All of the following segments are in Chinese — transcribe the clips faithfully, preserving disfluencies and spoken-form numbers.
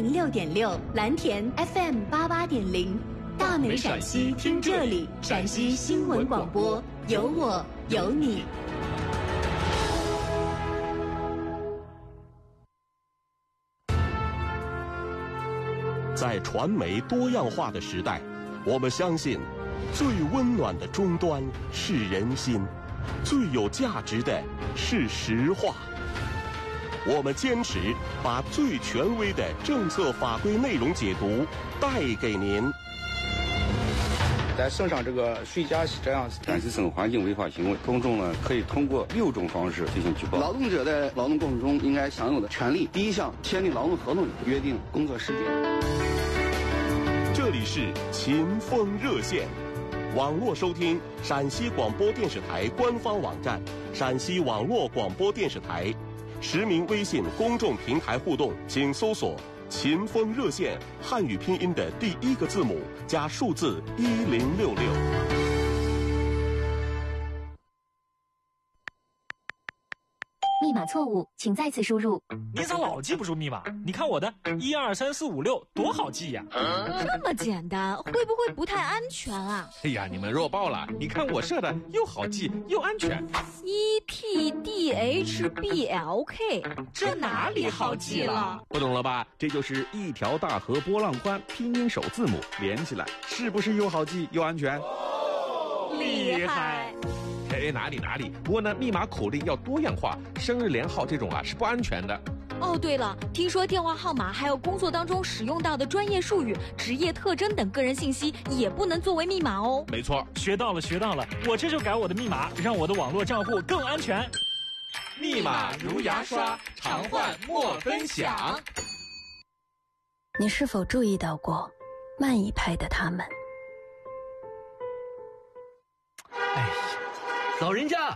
零六点六，蓝田 F M 八八点零，大美陕西听这里，陕西新闻广播，有我有你。 在传媒多样化的时代，我们相信，最温暖的终端是人心，最有价值的是实话。我们坚持把最权威的政策法规内容解读带给您。 在省上这个水加息这样单次生环境违法行为，公众呢可以通过六种方式进行举报。劳动者在劳动过程中应该享有的权利，第一项，签订劳动合同里约定工作时间。 这里是秦风热线，网络收听陕西广播电视台官方网站、陕西网络广播电视台。实名微信公众平台互动，请搜索“秦风热线”汉语拼音的第一个字母加数字一零六六。 密码错误，请再次输入。 你咋老记不住密码？你看我的一二三四五六多好记呀！ 这么简单，会不会不太安全啊？ 哎呀，你们弱爆了！你看我设的又好记又安全。 E T D H B L K， 这哪里好记了？ 不懂了吧？这就是一条大河波浪宽，拼音首字母连起来，是不是又好记又安全？ 哦、厉害！ 哎，哪里哪里，不过呢，密码口令要多样化，生日连号这种啊是不安全的。 哦，对了，听说电话号码还有工作当中使用到的专业术语、职业特征等个人信息也不能作为密码哦。 没错， 学到了学到了，我这就改我的密码，让我的网络账户更安全。 密码如牙刷，常换莫分享。 你是否注意到过慢一拍的他们？ 哎呀，老人家！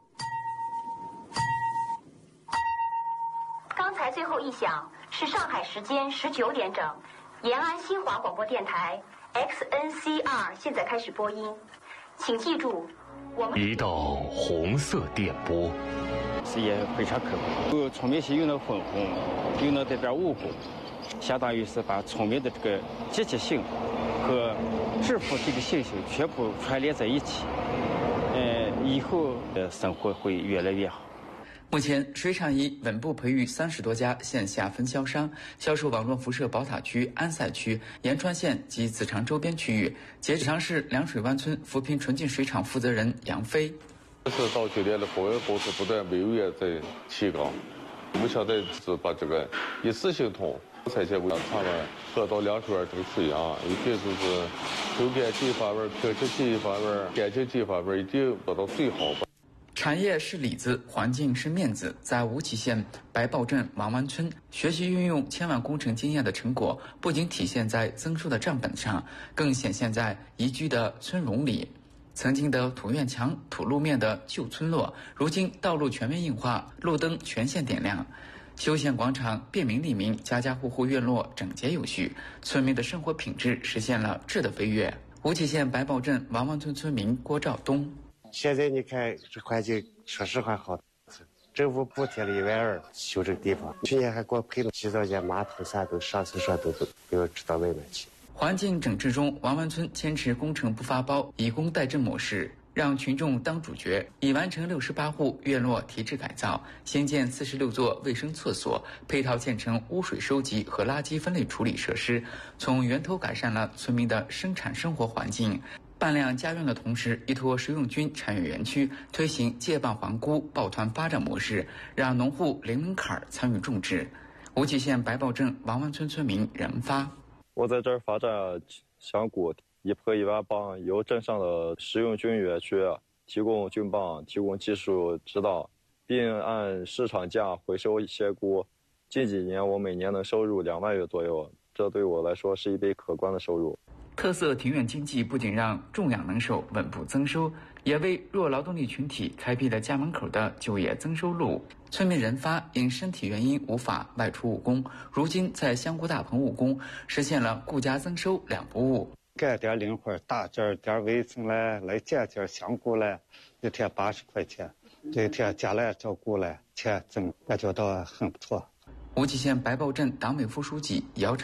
刚才最后一响是上海时间十九点整，延安新华广播电台 X N C R 现在开始播音，请记住，我们一道红色电波， 是也非常可怕。有聪明些用的粉红，用的这边雾红，相当于是把聪明的这个积极性和致富这个信息全部串联在一起。呃，以后的生活会越来越好。 目前，水产已稳步培育三十多家线下分销商，销售网络辐射宝塔区、安塞区、延川县及子长周边区域。截止上市凉水湾村扶贫纯净水厂负责人杨飞： 这是到酒店的服务都是不断每月在提高。我们现在是把这个一次性桶采集物他们喝到凉水这个水啊，一定就是口感计法味、品质计法味、干净计法味，一定做到最好吧。 产业是里子，环境是面子。在吴起县白豹镇王湾村，学习运用千万工程经验的成果，不仅体现在增收的账本上，更显现在宜居的村容里。曾经的土院墙、土路面的旧村落，如今道路全面硬化，路灯全线点亮。休闲广场便民利民，家家户户院落整洁有序，村民的生活品质实现了质的飞跃。吴起县白豹镇王湾村村民郭兆东： 现在你看这环境说实话好，政府补贴了一万二修这个地方，去年还给我赔了洗澡间、马桶啥都上厕所都都给我支到外面去。 环境整治中，王湾村坚持工程不发包、以工代赈模式，让群众当主角，已完成六十八户院落提质改造，新建四十六座卫生厕所，配套建成污水收集和垃圾分类处理设施，从源头改善了村民的生产生活环境。办亮家园的同时，依托食用菌产业园区，推行借棒还菇抱团发展模式，让农户零门槛参与种植。吴起县白豹镇王湾村村民任发： 我在这儿发展香菇，一坡一万磅，由镇上的食用菌园区提供菌棒，提供技术指导，并按市场价回收鲜菇。近几年，我每年能收入两万元左右，这对我来说是一笔可观的收入。 特色庭院经济不仅让种养能手稳步增收，也为弱劳动力群体开辟了家门口的就业增收路。村民任发因身体原因无法外出务工，如今在香菇大棚务工，实现了顾家增收两不误。 干点零活，打点点卫生来，来捡点香菇来，一天八十块钱，这一天家来照顾来，钱挣感觉到很不错。 吴起县白豹镇党委副书记姚